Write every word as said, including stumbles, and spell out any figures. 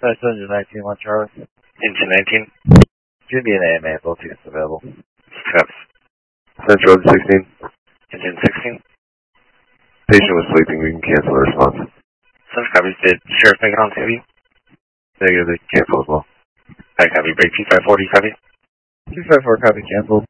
That's engine nineteen, one Charlie. Engine nineteen. Should be an A M A, both tickets available. Steps. Central sixteen. Engine sixteen. Patient was sleeping, we can cancel the response. Some copies. Did Sheriff make it on T V? Negative, they can cancel as well. I copy. Break two five four, do you copy? two five four, copy, cancelled.